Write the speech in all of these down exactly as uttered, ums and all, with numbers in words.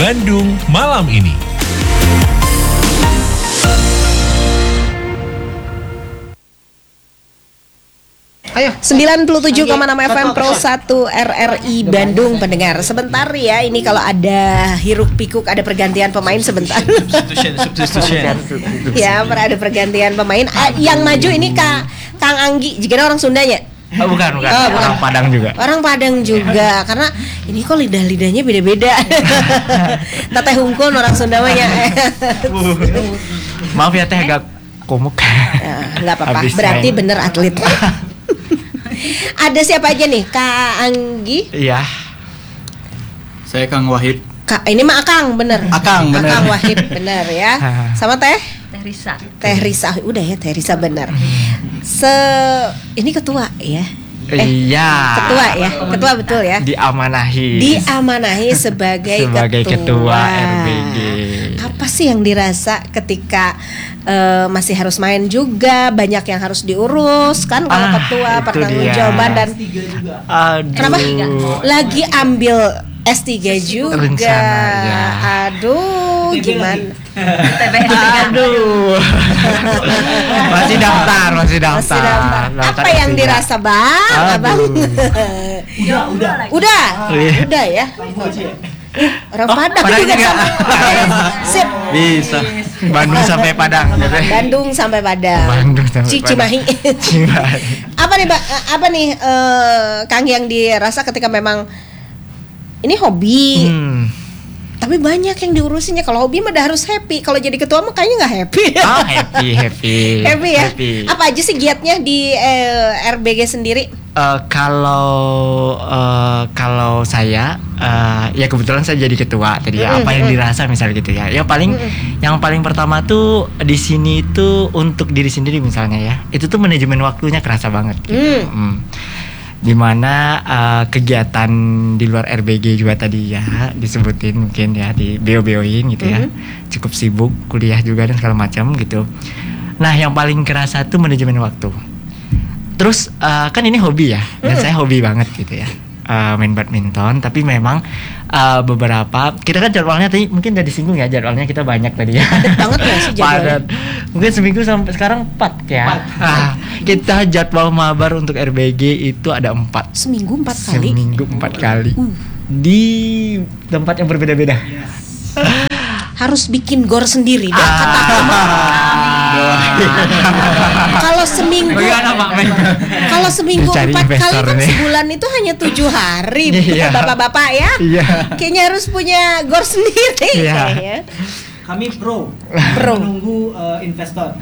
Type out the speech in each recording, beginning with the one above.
Bandung malam ini. Ayo. sembilan puluh tujuh koma enam F M Pro satu R R I Bandung pendengar. Sebentar ya, ini kalau ada hiruk pikuk, ada pergantian pemain sebentar. Substitution, substitution. Ya, ada pergantian pemain. Ah, yang maju ini Kak Kang Anggi, jika orang Sundanya. Oh, bukan, bukan. Oh, bukan. Orang Padang juga. Orang Padang juga, karena ini kok lidah-lidahnya beda-beda. Teteh hungkul orang Sunda mah ya. Maaf ya teh agak komuk. Enggak apa-apa. Habis Berarti main. bener atlet. Ada siapa aja nih? Kak Anggi? Iya. Saya Kang Wahid. Kak, ini mah Akang bener. Akang, bener. Akang Wahid bener ya. Sama Teh? Teh Risa. Teh Risa. Udah ya, Teh Risa bener. Se ini ketua ya. Iya. Ketua ya. Ketua betul ya. Diamanahi. Diamanahi sebagai, Sebagai ketua R B G. Apa sih yang dirasa ketika uh, masih harus main juga, banyak yang harus diurus kan kalau Ah, ketua, itu pertanggungjawaban dia. dan Aduh. kenapa? Lagi ambil S tiga juga. Rencananya. Aduh, gimana? T B H. Aduh. Masih daftar, masih daftar. Masih daftar. Daftar Apa yang S tiga. dirasa Bang? Aduh. Abang? Udah, udah lagi. Udah, Iya. udah ya. Orang Oh, Padang Padang juga juga. sama. Sip. Bisa. Bandung sampai Padang. Bandung sampai Padang. Bandung sampai Ci- Padang. Cimahi. Cimahi. Apa nih, Mbak? Apa nih eh, Kang yang dirasa ketika memang ini hobi, Hmm. tapi banyak yang diurusinnya. Kalau hobi mah udah harus happy. Kalau jadi ketua mah kayaknya nggak happy. Oh, happy, happy. Happy ya. Happy. Apa aja sih giatnya di eh, R B G sendiri? Eh, kalau eh, kalau saya eh, ya kebetulan saya jadi ketua tadi ya. Mm-mm, Apa yang mm-mm. dirasa misalnya gitu ya. Yang paling Mm-mm. yang paling pertama tuh di sini itu untuk diri sendiri misalnya ya. Itu tuh manajemen waktunya kerasa banget gitu. Mm. Hmm. Dimana eh, kegiatan di luar R B G juga tadi ya disebutin mungkin ya di beo-beoin gitu ya. Mhm. Cukup sibuk kuliah juga dan segala macam gitu. Nah, yang paling kerasa tuh manajemen waktu. Terus eh, kan ini hobi ya, dan saya hobi banget gitu ya, eh, main badminton. Tapi memang eh, beberapa kita kan jadwalnya tadi mungkin udah disinggung ya, jadwalnya kita banyak tadi ya. Padat banget nggak sih jadwalnya? Padat. Mungkin seminggu sampai sekarang empat ya. Ah, kita jadwal mabar untuk R B G itu ada empat. Seminggu empat kali. Seminggu empat kali Uh. di tempat yang berbeda-beda. Harus bikin gor sendiri. Dah, Ah. kata mama. Kalau seminggu, Bagaimana Pak Men? kalau seminggu Mencari empat kali investor kan nih. sebulan itu hanya tujuh hari, Iya. bapak-bapak ya. Iya. Kayaknya harus punya gor sendiri. Iya. Kayaknya. Kami pro, Pro. menunggu uh, investor.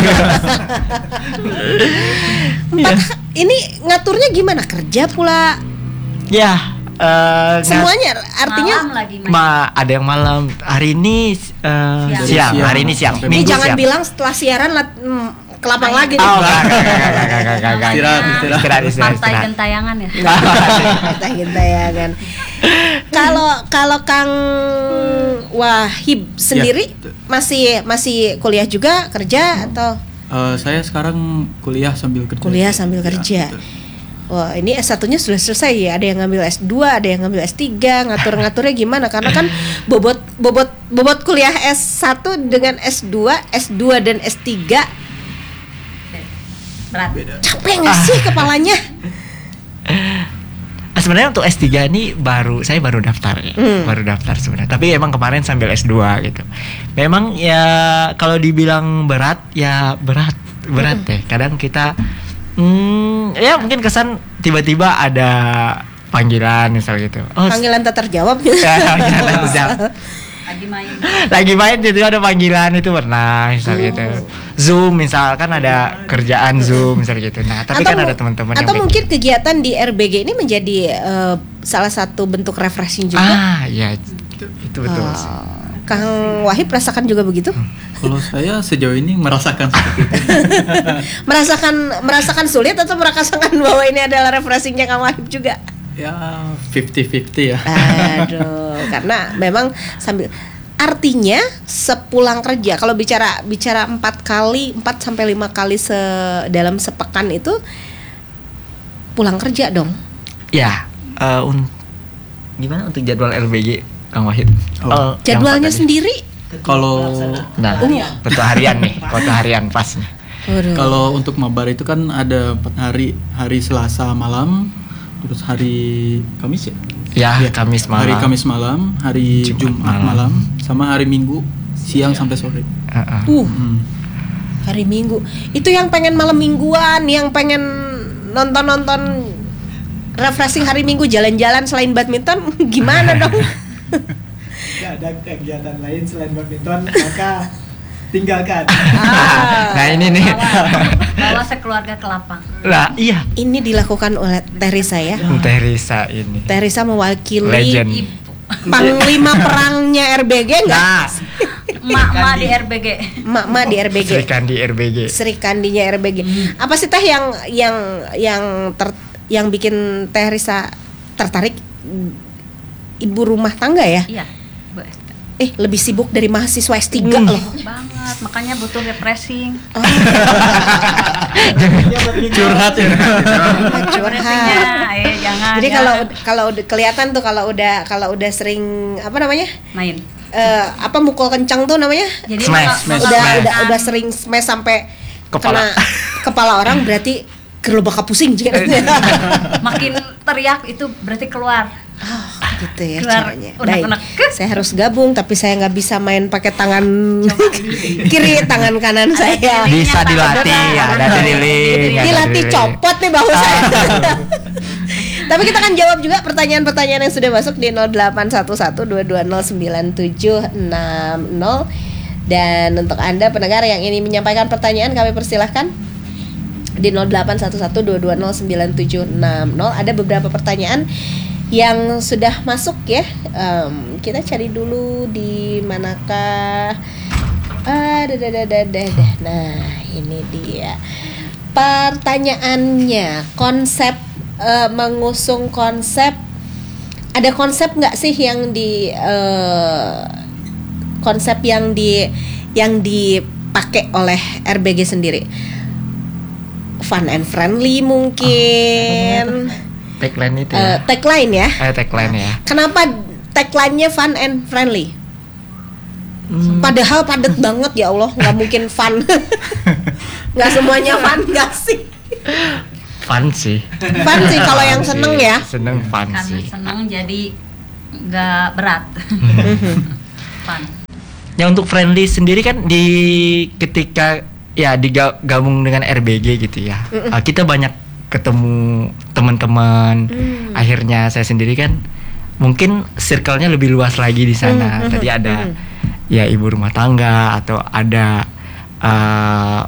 Empat, ini ngaturnya gimana? Kerja pula Ya, eh, semuanya, artinya Malam lagi main. Ma, ada yang malam. Hari ini eh, Siang. siang. Siang. Hari ini siang. Sampai ini Minggu jangan siang. bilang setelah siaran lat, hmm, ke lapang lagi nih. Oh, enggak, enggak, enggak, enggak, enggak, enggak, enggak. Istirahat, istirahat. Istirahat, istirahat, Partai istirahat. gentayangan ya. Kata kita ya kan. Kalau kalau Kang Wahib sendiri betul. masih masih kuliah juga, kerja atau Eh, saya sekarang kuliah sambil kerja. kuliah sambil Ya, kerja? betul. Wah, ini S satu-nya sudah selesai ya. Ada yang ngambil S dua, ada yang ngambil S tiga. Ngatur-ngaturnya gimana? Karena kan bobot bobot bobot kuliah S satu dengan S dua, S dua dan S tiga Berat. Beda. capek nggak sih kepalanya? Ah, sebenarnya untuk S tiga ini baru saya baru daftar ya. Hmm. Baru daftar sebenarnya. Tapi emang kemarin sambil S dua gitu. Memang ya kalau dibilang berat ya berat, berat deh. Kadang kita hmm, ya mungkin kesan tiba-tiba ada panggilan misal gitu. Oh, Panggilan tak terjawab. ya, panggilan tak terjawab. Lagi main. Lagi main gitu ada panggilan itu pernah misal gitu. Zoom misal kan ada kerjaan Zoom misal gitu. Nah, tapi kan mu- ada teman-teman yang atau bikin. mungkin kegiatan di R B G ini menjadi eh, salah satu bentuk refreshing juga. Ah, ya itu, itu betul Oh, sih. Kang Wahib rasakan juga begitu? Kalau saya sejauh ini merasakan seperti itu. merasakan merasakan sulit atau merasakan bahwa ini adalah refreshingnya Kang Wahib juga? Ya fifty fifty ya. Aduh, karena memang sambil artinya sepulang kerja kalau bicara bicara empat kali empat sampai lima kali se dalam sepekan itu pulang kerja dong. Ya, eh, un- gimana untuk jadwal R B G Kang Wahid. Oh. Oh, yang Jadwalnya apa tadi? sendiri. Nah, Harian. betul harian nih, foto harian pas nih. Waduh. Kalau untuk mabar itu kan ada empat hari, hari Selasa malam, terus hari Kamis ya? Ya, Iya. Kamis malam. Hari Kamis malam, hari Jumat Jumat, malam. malam. sama hari Minggu siang sampai sore. Heeh. Uh, Hmm. hari Minggu. Itu yang pengen malam mingguan, yang pengen nonton-nonton refreshing hari Minggu, jalan-jalan selain badminton, gimana dong? Gak ada kegiatan lain selain badminton, maka tinggalkan. Ah. Nah, ini nih. Bawa, bawa sekeluarga ke lapang. Lah, iya. Ini dilakukan oleh Teresa ya. Teh Risa ini. Teresa mewakili Legend. Ibu, panglima perangnya R B G enggak? Nah, emak-emak di R B G. Mak-mak di R B G. Sri Kandi R B G. Sri Kandinya R B G. Apa sih teh yang yang yang ter, yang bikin Teh Risa tertarik? Ibu rumah tangga ya? Iya, Bu Esther. Eh, lebih sibuk dari mahasiswa S tiga loh. Banget, makanya butuh refreshing. Oh, Curhat ya. curhat. Refreshingnya, eh jangan. Jadi ya. kalau kalau udah kelihatan tuh kalau udah kalau udah sering apa namanya? main. Eh, apa mukul kencang tuh namanya? Jadi Smash, kalau- smash. kalau udah makan, udah udah sering smash sampai Kepala. kena kepala orang berarti gerobak pusing Eh. makin teriak itu berarti keluar. Oh, gitu ya Keluar caranya. unek-unek. Baik, saya harus gabung tapi saya nggak bisa main pakai tangan kiri, tangan kanan saya. Bisa dilatih, ada diriling. ada Dilatih diriling. copot nih bahu saya. Tapi kita akan jawab juga pertanyaan-pertanyaan yang sudah masuk di nol delapan satu satu dua dua nol sembilan tujuh enam nol. Dan untuk Anda pendengar yang ingin menyampaikan pertanyaan, kami persilahkan di nol delapan satu satu dua dua nol sembilan tujuh enam nol. Ada beberapa pertanyaan yang sudah masuk ya. Em, kita cari dulu di manakah. Ah, dah, dah, dah, dah, dah, dah. Nah, ini dia pertanyaannya. Konsep eh, mengusung konsep. Ada konsep nggak sih yang di eh, konsep yang di yang dipakai oleh R B G sendiri? Fun and friendly mungkin. Tagline itu Eh, ya. tagline ya. Eh, tagline ya. Kenapa tagline-nya fun and friendly? Padahal padet banget ya Allah, nggak mungkin fun. Nggak semuanya fun nggak sih? Fun sih. Fun sih kalau yang seneng sih. ya. Seneng fun Karena sih. senang jadi nggak berat. Fun. Ya untuk friendly sendiri kan di ketika ya digabung dengan R B G gitu ya. Uh, kita banyak ketemu teman-teman. Mm. Akhirnya saya sendiri kan mungkin circle-nya lebih luas lagi di sana. Mm, mm, Tadi ada mm. ya ibu rumah tangga atau ada uh,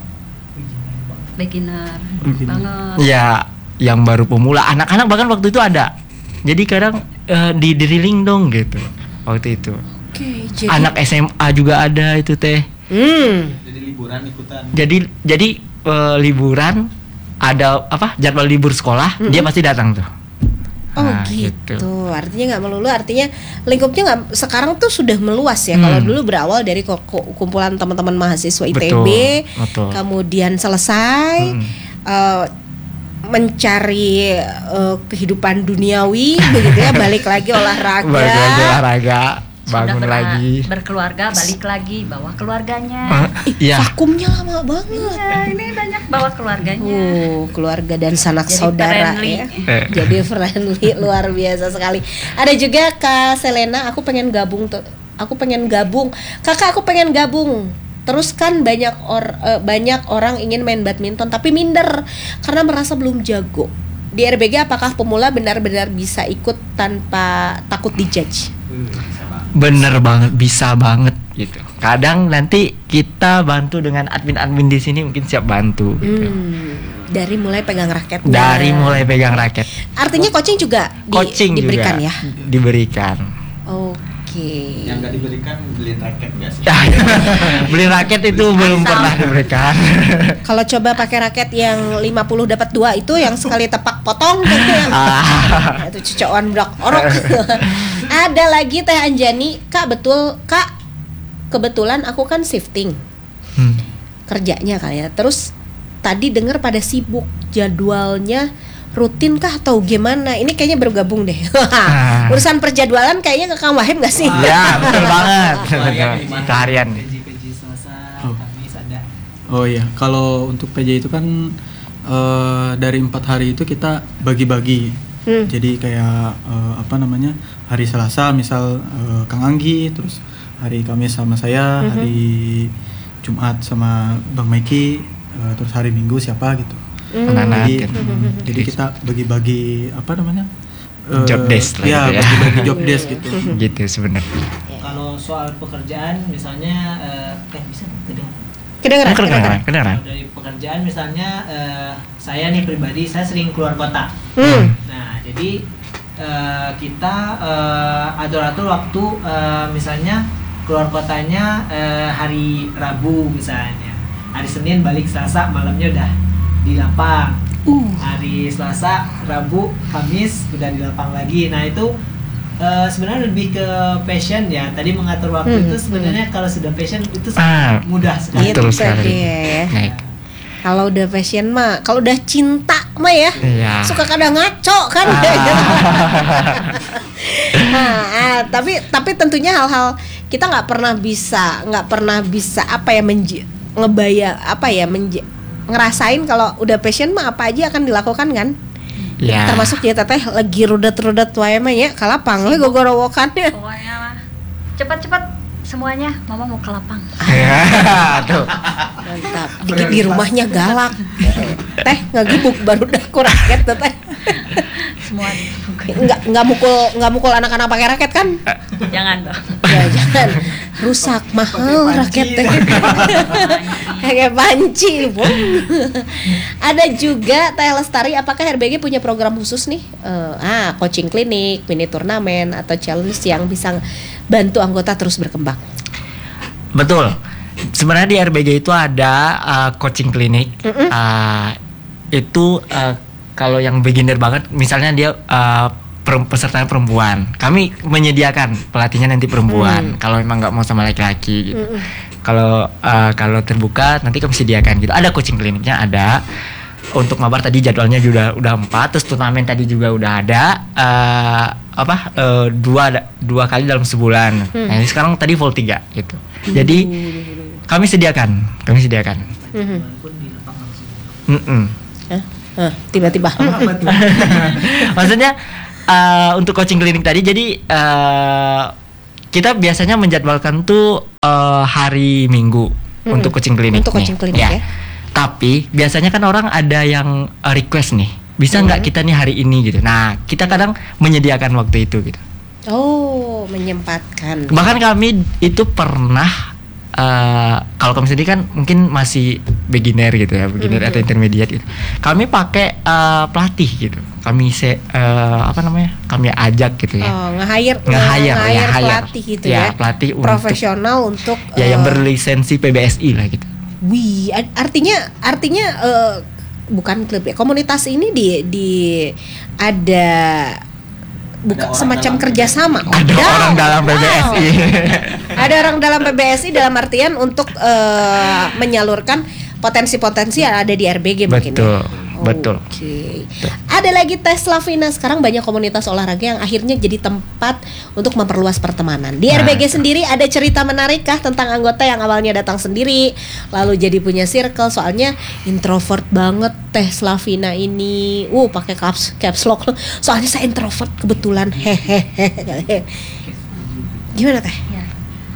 Beginner Beginner. banget. ya yang baru pemula, anak-anak bahkan waktu itu ada. Jadi kadang uh, di drilling dong gitu waktu itu. Oke, jadi Anak S M A juga ada itu teh. Hmm. Jadi liburan ikutan. Jadi jadi uh, liburan ada apa jadwal libur sekolah dia pasti datang tuh. Oh Nah, gitu. Artinya nggak melulu, artinya lingkupnya nggak sekarang tuh sudah meluas ya. Hmm. Kalau dulu berawal dari ko- ko- kumpulan teman-teman mahasiswa I T B, Betul, betul. kemudian selesai Hmm. eh, mencari eh, kehidupan duniawi, begitu ya, balik lagi olahraga. Balik lagi olahraga, Sudah bangun ber- lagi. berkeluarga, balik lagi bawa keluarganya. Eh, Iya. Vakumnya lama banget. Ya, ini banyak bawa keluarganya. Uh, keluarga dan sanak Jadi saudara friendly. ya. Eh. Jadi friendly luar biasa sekali. Ada juga Kak Selena, aku pengen gabung tuh. Aku pengen gabung. Kakak aku pengen gabung. Terus kan banyak or, eh, banyak orang ingin main badminton tapi minder karena merasa belum jago. Di R B G apakah pemula benar-benar bisa ikut tanpa takut dijudge? Bener banget, bisa banget gitu. Kadang nanti kita bantu dengan admin-admin di sini mungkin siap bantu gitu. Hmm, dari mulai pegang raket. Dari mulai pegang raket, Artinya coaching juga di- coaching diberikan juga ya. diberikan. Oke. Yang nggak diberikan beliin raket nggak sih? Ya, beli raket itu belum Asal. pernah diberikan. Kalau coba pakai raket yang lima puluh dapat dua itu yang sekali tepak potong gitu yang Ah. itu cucokan brak orok. Ada lagi Teh Anjani, Kak betul Kak, kebetulan aku kan shifting Hmm. kerjanya kali ya. Terus tadi dengar pada sibuk jadwalnya rutin kah atau gimana? Ini kayaknya bergabung deh. Urusan perjadwalan kayaknya ke Kang Wahim gak sih? Ya, betul banget. Betul. Harian. P J P J Selasa, Oh. Kamis ada. Oh iya, kalau untuk P J itu kan eh, dari empat hari itu kita bagi-bagi. Hmm. Jadi kayak eh, apa namanya, hari Selasa misal eh, Kang Anggi, terus hari Kamis sama saya, Mhm. hari Jumat sama Bang Meki, eh, terus hari Minggu siapa gitu. Hmm. Anak-anak Jadi, kan. jadi kita bagi-bagi apa namanya? Eh, Job desk lah ya, gitu ya. bagi-bagi job desk gitu. Gitu sebenarnya. Kalau soal pekerjaan misalnya eh eh bisa kedengar. Kedengeran, Kedengeran, kedengeran. kedengeran. Kalau dari pekerjaan misalnya eh, saya nih pribadi saya sering keluar kota. Hmm. Nah, jadi eh, kita eh, atur-atur waktu eh, misalnya keluar kotanya eh, hari Rabu misalnya. Hari Senin balik Selasa malamnya udah di lapang. Uh. Hari Selasa, Rabu, Kamis udah di lapang lagi. Nah, itu eh, sebenarnya lebih ke passion ya. Tadi mengatur waktu Hmm, itu sebenarnya kalau sudah passion itu Ah, mudah sekali. betul Gitu sekali. dia ya. Naik. Kalau udah passion mah, kalau udah cinta mah ya, Iya. suka kadang ngaco kan. Nah, ah, tapi tapi tentunya hal-hal kita nggak pernah bisa nggak pernah bisa apa ya menji, ngebaya apa ya menji, ngerasain kalau udah passion mah apa aja akan dilakukan kan. Ya. Termasuk dia teteh lagi rudet-rudet wae mah ya kalapang we gogorowokannya. Pokoknya mah cepat-cepat semuanya, mama mau ke lapang. Ya, tuh. Mantap. Di, di rumahnya galak. Teh ngagebuk baru dah ku raket tuh, teh. Semua Enggak enggak mukul enggak mukul anak-anak pakai raket kan? jangan dong. Ya jangan rusak mahal raket teh. Kayak panci, Bu. Ada juga Teh Lestari, apakah R B G punya program khusus nih? Eh, ah, coaching klinik, mini turnamen atau challenge yang bisa bantu anggota terus berkembang? Betul. Sebenarnya di R B G itu ada uh, coaching klinik. Mm-mm. Uh, itu uh, kalau yang beginner banget, misalnya dia uh, per- pesertanya perempuan, kami menyediakan pelatihnya nanti perempuan. Kalau memang nggak mau sama laki-laki gitu. Kalau uh, kalau terbuka nanti kami sediakan gitu. Ada coaching kliniknya ada. Untuk mabar tadi jadwalnya juga udah empat, terus turnamen tadi juga udah ada. Uh, apa uh, dua dua kali dalam sebulan. Nah ini sekarang tadi full tiga gitu. Jadi kami sediakan, kami sediakan. Mhm. Pun di lapang langsung. Mm-mm. Hah? Hah, tiba-tiba. Maksudnya uh, untuk coaching klinik tadi, jadi uh, kita biasanya menjadwalkan tuh uh, hari Minggu Mm-mm. untuk coaching klinik. Untuk coaching klinik ya. Tapi biasanya kan orang ada yang uh, request nih, bisa nggak Mm. kita nih hari ini gitu. Nah kita kadang menyediakan waktu itu gitu. Oh, menyempatkan. Bahkan kami itu pernah uh, kalau kami sendiri kan mungkin masih beginner gitu ya, beginner Mhm. atau intermediate gitu. Kami pakai uh, pelatih gitu. Kami se uh, apa namanya? Kami ajak gitu ya. Oh, nge-hire Nge-hire, nge-hire ya, hire. pelatih gitu Ya, ya. pelatih untuk- profesional untuk Ya yang eh, berlisensi P B S I lah gitu. Wih, ar- artinya artinya eh, bukan klub ya. Komunitas ini di di ada bukan orang semacam dalam kerjasama. Ada Wow, orang dalam P B S I. wow. Ada orang dalam P B S I dalam artian untuk eh, menyalurkan potensi-potensi yang ada di R B G mungkin. Betul, ya? betul. Oke. Ada lagi Tes Lavina, sekarang banyak komunitas olahraga yang akhirnya jadi tempat untuk memperluas pertemanan. Di R B G Nah, sendiri ada cerita menarik kah tentang anggota yang awalnya datang sendiri lalu jadi punya circle? Soalnya introvert banget Teh Lavina ini. Uh, pakai caps caps lock. Soalnya saya introvert kebetulan. Hehehe. Gimana Teh? Ya.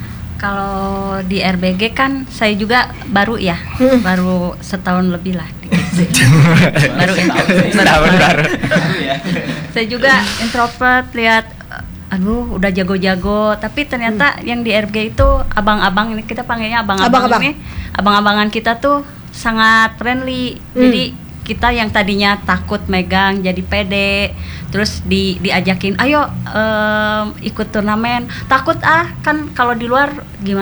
Kalau di R B G kan saya juga baru ya, Hmm. baru setahun lebih lah. baru introvert. Setahun baru. Saya juga introvert, lihat eh, aduh udah jago-jago, tapi ternyata yang di R B G itu abang-abang ini, kita panggilnya abang-abang Abang-abang. ini, abang-abangan kita tuh sangat friendly. Hmm. Jadi kita yang tadinya takut megang jadi pede, terus di diajakin ayo em, ikut turnamen, takut ah kan kalau di luar gimana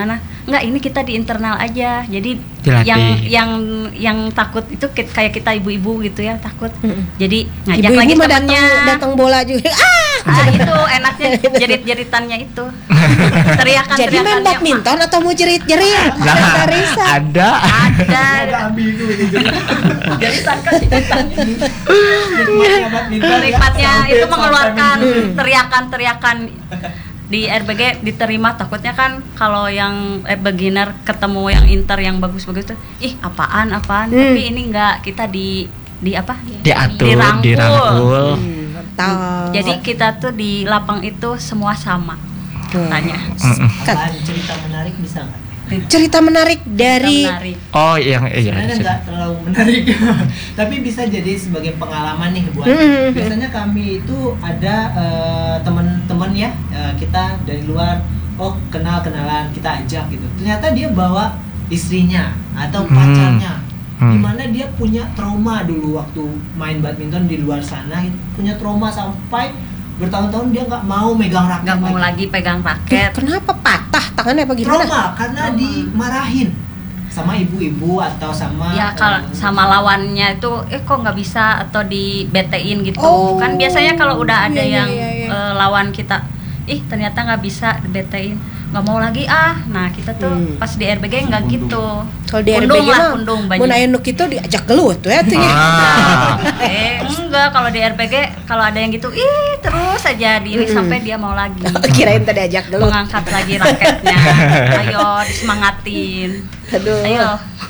enggak ini kita di internal aja. Jadi Dilatih. yang yang yang takut itu ki- kayak kita ibu-ibu gitu ya takut. Mm-mm. Jadi ngajak Ibu-ibu lagi mah datang temennya. datang bola juga. Ah, Ah itu enaknya jerit-jeritannya itu. Teriakan jadi main badminton atau mau jerit-jerit? Nah, Risa. ada. Ada. Ada ambil itu jadi Jeritan kan jeritan. nikmatnya badminton. Nikmatnya Sampai- itu sampai mengeluarkan minggu. teriakan-teriakan di R B G diterima. Takutnya kan kalau yang eh, beginner ketemu yang inter yang bagus-bagus tuh ih apaan apaan Hmm. tapi ini enggak kita di di apa Diatur, dirangkul. dirangkul. Hmm, mantap. Jadi kita tuh di lapang itu semua sama Tuh. tanya Mm-mm. Apaan cerita menarik bisa nggak? cerita menarik dari menarik. Oh, yang iya. Sebenarnya nggak terlalu menarik, tapi bisa jadi sebagai pengalaman nih buat. Mm-hmm. Biasanya kami itu ada eh, teman-teman ya eh, kita dari luar, oh kenal kenalan kita ajak gitu. Ternyata dia bawa istrinya atau Hmm. pacarnya, Hmm. dimana dia punya trauma dulu waktu main badminton di luar sana, gitu. Punya trauma sampai bertahun-tahun dia nggak mau megang raket Nggak mau lagi pegang Tuh, raket. kenapa patah tangannya apa gimana? trauma karena Trauma. dimarahin sama ibu-ibu atau sama Ya kalau eh, sama lawannya itu eh kok nggak bisa atau di B T-in gitu. Oh, Kan biasanya kalau udah ada iya, iya, yang iya, iya. eh, lawan kita, ih ternyata nggak bisa di B T-in, nggak mau lagi ah. Nah kita tuh Hmm. pas di R B G nggak Pundung. gitu. Kalau di R B Pundung G lah, mah pundung mun banyak. aya nu kitu diajak gelut tuh ya tuh ya. Ah. Eh enggak kalau di R B G kalau ada yang gitu, ih terus aja di Hmm. sampai dia mau lagi. Kirain tadi diajak gelut. Mengangkat lagi raketnya. Ayo disemangatin. Aduh. Ayo.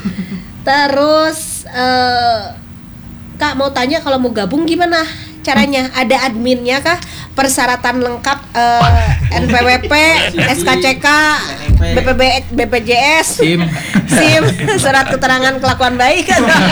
Terus eh, Kak mau tanya kalau mau gabung gimana caranya? Ada adminnya kah? Persyaratan lengkap eh, N P W P, S K C K, B P B B P J S, Sim. SIM, surat keterangan kelakuan baik.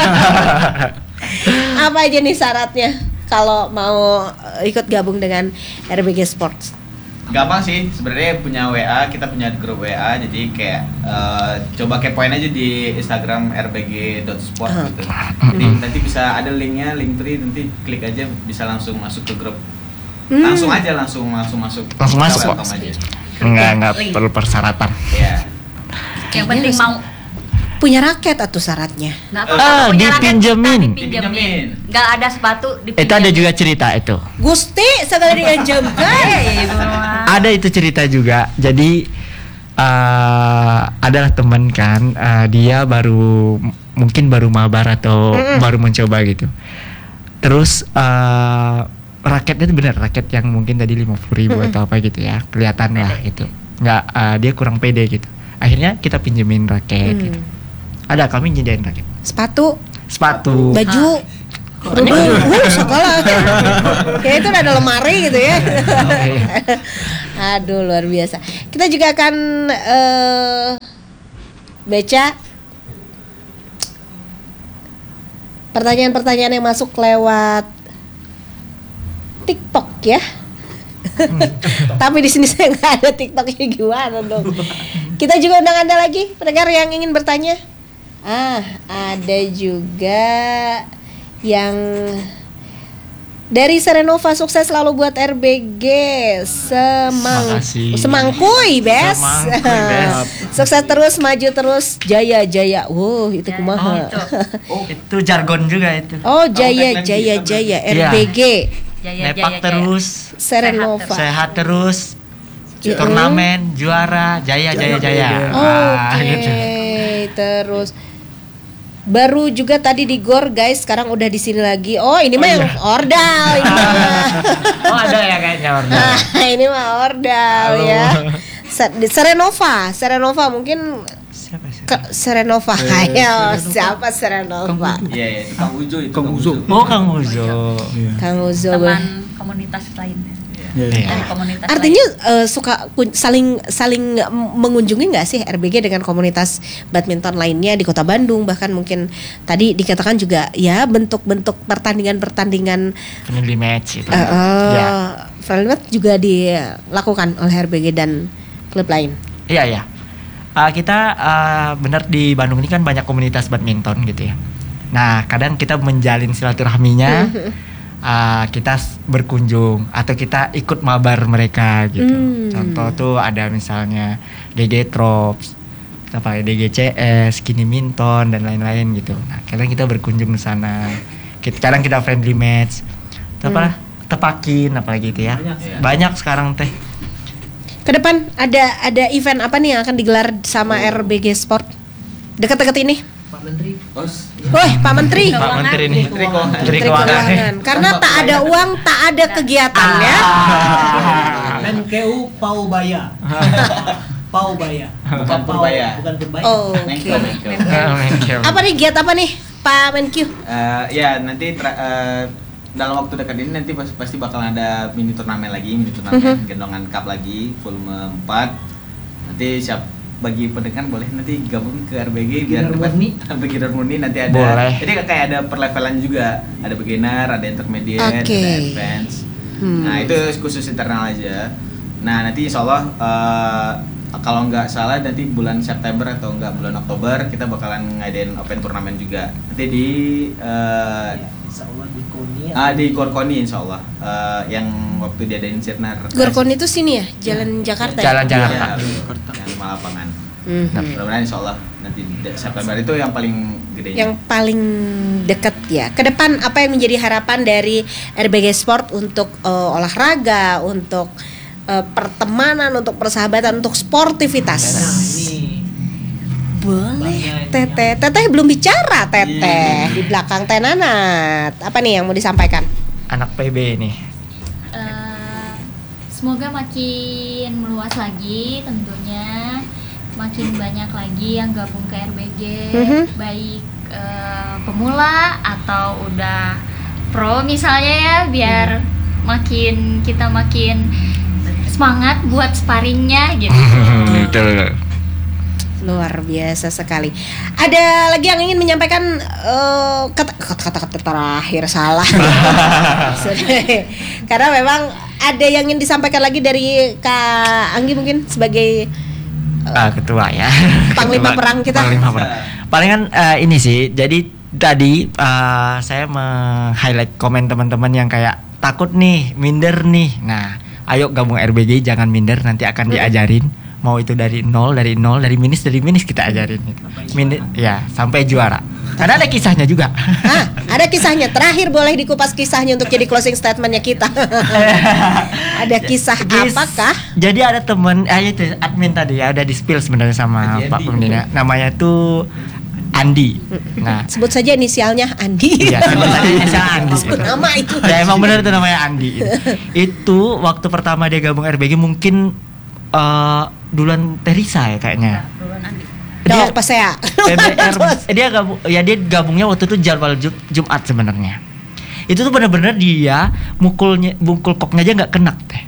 Apa aja nih syaratnya kalau mau eh, ikut gabung dengan R B G Sports? Gampang sih sebenarnya, punya W A, kita punya grup W A, jadi kayak eh, coba kepoin aja di Instagram r b g dot sport Ah. gitu. Jadi nanti bisa ada linknya, link tree, nanti klik aja bisa langsung masuk ke grup. Hmm. Langsung aja langsung langsung masuk. Langsung Kita masuk kok. welcome aja. Enggak, enggak Link. perlu persyaratan. Ya. Yang penting mau Punya raket atau syaratnya? nggak Ah, apa-apa punya raket, dipinjemin. kita dipinjemin. Nggak ada sepatu dipinjemin. Itu ada juga cerita itu. Gusti segala dianjemkan. Eh, ibu mah. Ada itu cerita juga. Jadi eh adalah teman kan, eh, dia baru mungkin baru mabar atau Mm-mm. baru mencoba gitu. Terus eh raketnya itu benar raket yang mungkin tadi lima puluh ribu Mm-mm. atau apa gitu ya, kelihatan lah gitu. Nggak, eh, dia kurang pede gitu. Akhirnya kita pinjemin raket. Hmm. Gitu. Ada, kami nyediain raket, Sepatu, sepatu. baju, kerudung, uh, sekolah. Kayak itu udah ada lemari gitu ya. Aduh luar biasa. Kita juga akan eh, baca pertanyaan-pertanyaan yang masuk lewat TikTok ya. Tapi di sini saya nggak ada TikToknya, gimana dong? Kita juga undang Anda lagi pendengar yang ingin bertanya. Ah, ada juga yang dari Serenova, sukses selalu buat R B G. Semang Makasih. Semangkuy, Bes. Semangkuy, Bes. Sukses terus, maju terus, jaya jaya. Wow, itu Ya, kumaha. itu. Oh, Itu jargon juga itu. Oh, jaya tagline jaya kita jaya berarti. R B G Jaya, Nepak jaya, terus, Serenova. sehat terus, Iya. turnamen, juara, jaya, jaya, jaya. Ah, Oke, gitu. terus baru juga tadi di Gor guys, sekarang udah di sini lagi. Oh ini mah yang ordal ini mah. Oh ada ya kayaknya order. Nah, ini mah ordal Halo. ya. Se- di Serenova, Serenova mungkin Siapa sih? ke Serenova. Ayo, siapa Serenova? iya ya, itu Kang Ujo itu. Kang Uzo. Oh Kang Uzo. Iya. Kang Uzo. Teman komunitas lain. Iya. Iya. Dari komunitas Artinya eh, suka kun- saling saling m- mengunjungi nggak sih R B G dengan komunitas badminton lainnya di Kota Bandung, bahkan mungkin tadi dikatakan juga ya bentuk-bentuk pertandingan-pertandingan Friendly match itu. eh, eh, Ya. friendly match juga dilakukan oleh R B G dan klub lain. Iya ya. Uh, kita uh, benar di Bandung ini kan banyak komunitas badminton gitu ya. Nah kadang kita menjalin silaturahminya. Uh, kita s- berkunjung atau kita ikut mabar mereka gitu. Hmm. Contoh tuh ada misalnya G G Trops, apa D G C S, Kini Minton dan lain-lain gitu. Nah, kadang kita berkunjung ke sana. Kita, kadang kita friendly match. Apa hmm. tepakin apalagi gitu ya. Banyak, ya. Banyak sekarang teh. Ke depan ada ada event apa nih yang akan digelar sama oh. R B G Sport dekat-dekat ini? Pak Menteri. Bos. Woi, Pak Menteri. Pak Menteri nih. Menteri Keuangan. Menteri Menteri Keuangan. Keuangan. Karena tak ada uang, tak ada kegiatan ya. Menkeu Paubaya. Paubaya. Bukan Purbaya. Bukan Purbaya. Oh, Menkeu, oke. Menkeu. Apa nih giat apa nih Pak Menkyu? Eh, ya nanti tra- eh, dalam waktu dekat ini nanti pas- pasti bakal ada mini turnamen lagi, mini turnamen Mhm. gendongan cup lagi volume empat. Nanti siap bagi pendengar boleh nanti gabung ke R B G biar Beginner dapat murni. beginner murni nanti ada. Boleh. Jadi kayak ada perlevelan juga, ada beginner, ada intermediate, Oke. ada advance. Hmm. Nah itu khusus internal aja. Nah nanti insya Allah eh, kalau nggak salah nanti bulan September atau nggak bulan Oktober kita bakalan ngadain open turnamen juga. Nanti di eh, Insya Allah di Koni. ah, di Gorkoni insya Allah eh, yang waktu diadain Sirnar. Gorkon itu sini ya, Jalan Jakarta ya? Jalan Jakarta. Ya, yang lima lapangan. Mhm. Nah, mudah-mudahan insya Allah nanti de- September itu yang paling gedenya. Yang paling dekat ya. Ke depan apa yang menjadi harapan dari R B G Sport untuk eh, olahraga, untuk eh, pertemanan, untuk persahabatan, untuk sportivitas? Nah ini Boleh, Banyak Teteh. yang- Teteh belum bicara, Teteh. Iya. Di belakang Teh Nanat. Apa nih yang mau disampaikan? Anak P B nih. Eh, semoga makin meluas lagi tentunya, makin banyak lagi yang gabung ke R B G, Mhm. baik eh, pemula atau udah pro misalnya ya, biar makin kita makin semangat buat sparringnya gitu. Betul. Luar biasa sekali. Ada lagi yang ingin menyampaikan eh, kata- kata-kata terakhir salah. Karena memang ada yang ingin disampaikan lagi dari Kak Anggi mungkin sebagai Ah, ketua ya. Panglima Ketua- perang kita. Panglima perang. Palingan eh, ini sih. Jadi tadi eh, saya meng-highlight komen teman-teman yang kayak takut nih, minder nih. Nah, ayo gabung R B G, jangan minder, nanti akan diajarin. Mau itu dari nol, dari nol, dari minus, dari minus kita ajarin gitu. Minus, ya sampai juara. Karena ada kisahnya juga. Ah, ada kisahnya. Terakhir boleh dikupas kisahnya untuk jadi closing statementnya kita. Ada kisah Gis- apakah? Jadi ada temen, ah itu admin tadi ya udah di spill sebenarnya sama Andi, Pak Andi. Pembina. Namanya tuh Andi. Nah, Sebut saja inisialnya Andi. iya sebut saja inisial Andi. Sebut nama itu. Ya emang benar itu namanya Andi. Itu waktu pertama dia gabung R B G mungkin eh, duluan Teresa ya kayaknya. Duluan Andi. Dia Dok, pas saya. P B R eh, dia gabung ya dia gabungnya waktu itu jadwal Jum- Jumat sebenarnya. Itu tuh benar-benar dia mukulnya mukul koknya aja nggak kena teh.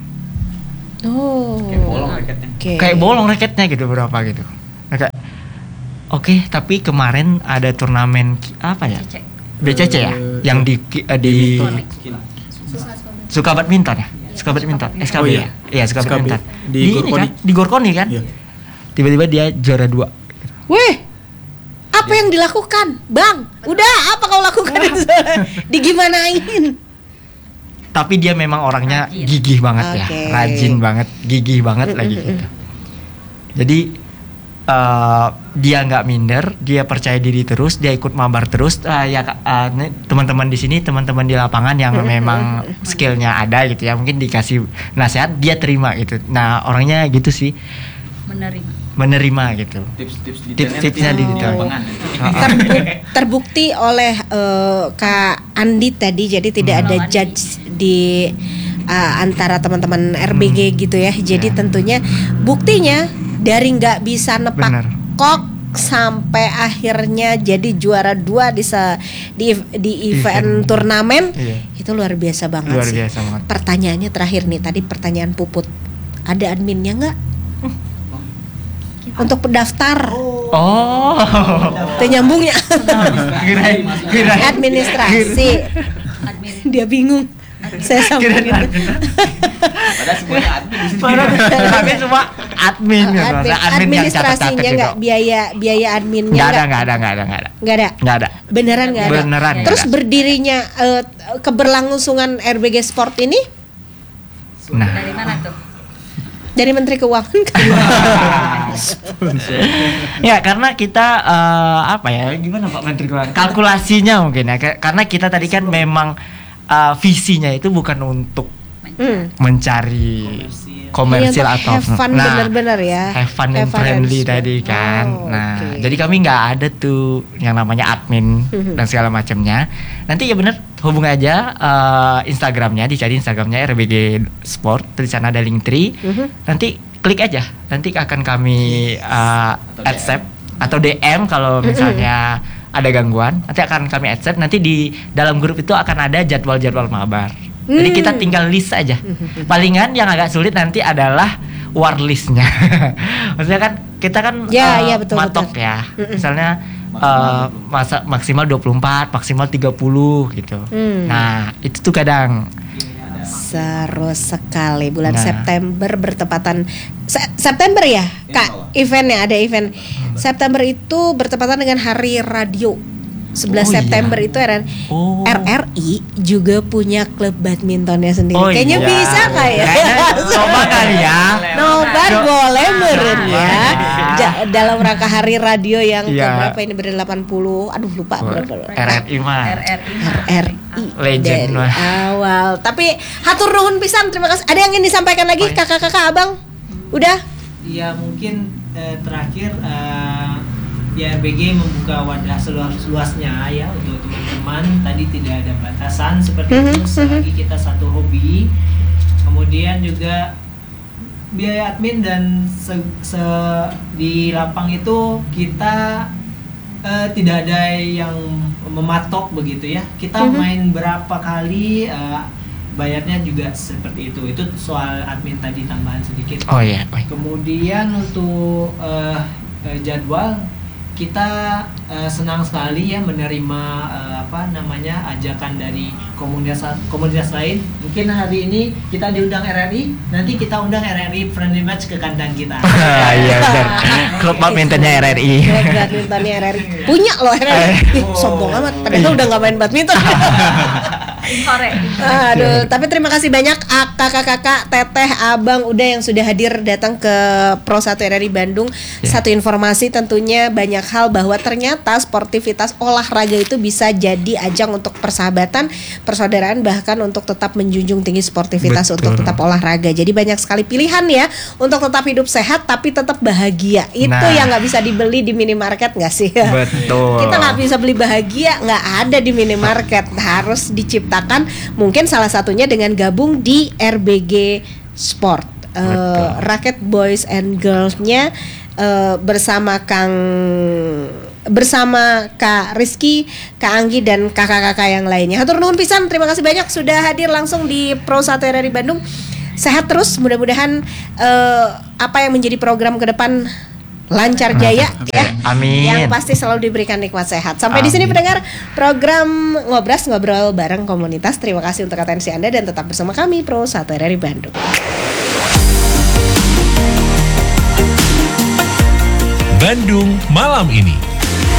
Oh. Kayak bolong raketnya. Oke. Kayak bolong raketnya gitu berapa gitu. Nah, kayak, Oke, tapi kemarin ada turnamen ki- apa ya? Cek. B C C ya, Eh, yang di ki- eh, di Suka-suka. suka badminton ya, suka badminton, S K B Oh, ya, iya. iya suka S K B. badminton. Di ini Gorkoni. kan, di Gorkoni kan. Iya. Tiba-tiba dia juara dua. Weh, apa yang dilakukan, Bang? Udah, apa kau lakukan itu? Digimanain? Tapi dia memang orangnya Rajin. gigih banget ya, Oke. rajin banget, gigih banget lagi Mm-mm. gitu. Jadi eh, dia nggak minder, dia percaya diri terus, dia ikut mabar terus. Eh, ya eh, nih, teman-teman di sini, teman-teman di lapangan yang memang skillnya ada gitu ya, mungkin dikasih nasihat dia terima gitu. Nah orangnya gitu sih, Menerima. menerima gitu. Tips-tips Tips-tipsnya di detail. lapangan. Terbu- terbukti oleh eh, Kak Andi tadi, jadi tidak Hmm. ada Andi. judge di eh, antara teman-teman R B G Hmm. gitu ya. Jadi Ya. tentunya buktinya dari nggak bisa nepak Bener. kok sampai akhirnya jadi juara dua di se- di, di event, Event. turnamen, Iya. itu luar biasa banget Luar sih. biasa banget. Pertanyaannya terakhir nih, tadi pertanyaan Puput, ada adminnya nggak untuk pendaftar? Oh, Itu nyambungnya. kirain, kirain. Administrasi. Admin. Dia bingung. Saya Kirain sambungin. admin. Padahal semuanya admin di sini. Tapi semua admin gitu. Admin, Admin yang catat-catat administrasinya gitu. nggak, biaya biaya adminnya Nggak ada, nggak nggak ada, nggak ada, nggak ada. nggak ada. Nggak ada. Beneran nggak ada. Beneran nggak Terus ada. berdirinya eh, keberlangsungan R B G Sport ini Nah, Dari mana tuh? Dari Menteri Keuangan kan. Ya karena kita uh, apa ya gimana Pak Menteri Keuangan kalkulasinya mungkin ya K- karena kita tadi kan memang uh, visinya itu bukan untuk Hmm. mencari Komersil. komersil Iya, atau have fun bener-bener ya. have fun and Have fun friendly and tadi fun. kan. Oh, Nah oke. jadi kami nggak ada tuh yang namanya admin Mhm. dan segala macamnya. Nanti ya bener hubungi aja uh, Instagramnya, dicari Instagramnya R B G Sport, di sana ada link tree. Mhm. Nanti klik aja, nanti akan kami uh, Atau D M. accept atau D M kalau misalnya ada gangguan, nanti akan kami accept. Nanti di dalam grup itu akan ada jadwal-jadwal mabar. Jadi kita Hmm. tinggal list aja. Palingan yang agak sulit nanti adalah war listnya. Maksudnya kan kita kan Ya, uh, ya, betul, matok betul. ya. Mm-mm. Misalnya Maksimal uh, masa maksimal dua puluh empat, maksimal tiga puluh gitu. Hmm. Nah, itu tuh kadang Seru sekali bulan Nah. September bertepatan Se- September ya Kak Allah. eventnya ada event September itu bertepatan dengan Hari Radio sebelas Oh, iya. September itu R R Oh. R R I juga punya klub badmintonnya sendiri. Oh, Kayaknya iya. bisa kayak. Kayaknya coba kali ya. Nobar Co- boleh meren ya. Iya. Ja- dalam rangka Hari Radio yang Iya. keberapa ini berdelapan puluh. Aduh lupa berapa. R R I mah. R R I. R R I Legend dari mah. awal. Tapi hatur nuhun pisan, terima kasih. Ada yang ingin disampaikan lagi Oh, iya. kakak-kakak abang? Udah? Ya mungkin eh, terakhir eh, ya R B G membuka wadah seluas-luasnya ya untuk teman-teman. Tadi tidak ada batasan seperti Mhm, itu mhm. selagi kita satu hobi. Kemudian juga biaya admin dan se- se- di lapang itu kita eh, tidak ada yang mematok begitu ya. Kita Mhm. main berapa kali eh, bayarnya juga seperti itu. Itu soal admin tadi tambahan sedikit. Oh iya. Oh, iya. Kemudian untuk eh, eh, jadwal kita eh, senang sekali ya menerima eh, apa namanya ajakan dari komunitas komunitas lain. Mungkin hari ini kita diundang R R I, nanti kita undang R R I friendly match ke kandang kita. Iya benar. Klub badmintonnya R R I. Klub badmintonnya R R I punya loh R R I. Ih, sombong amat. Padahal udah nggak main badminton. Sore. Aduh, tapi terima kasih banyak ah, kakak-kakak, teteh, abang udah yang sudah hadir datang ke Pro satu R R I Bandung. Ya. Satu informasi tentunya banyak hal bahwa ternyata sportivitas olahraga itu bisa jadi ajang untuk persahabatan, persaudaraan, bahkan untuk tetap menjunjung tinggi sportivitas Betul. untuk tetap olahraga. Jadi banyak sekali pilihan ya untuk tetap hidup sehat tapi tetap bahagia. Itu Nah. yang nggak bisa dibeli di minimarket nggak sih? Betul. Kita nggak bisa beli bahagia, nggak ada di minimarket, harus diciptakan. Mungkin salah satunya dengan gabung di R B G Sport. Eh, Betul. Racket Boys and Girls-nya eh, bersama Kang bersama Kak Rizky, Kak Anggi dan kakak-kakak yang lainnya. Hatur nuhun pisan, terima kasih banyak sudah hadir langsung di Pro satu R R I Bandung. Sehat terus, mudah-mudahan eh, apa yang menjadi program ke depan lancar jaya ya. Amin. Yang pasti selalu diberikan nikmat sehat. Sampai di sini Amin. pendengar program Ngobras, ngobrol bareng komunitas. Terima kasih untuk atensi Anda dan tetap bersama kami Pro satu R R I Bandung. Bandung malam ini.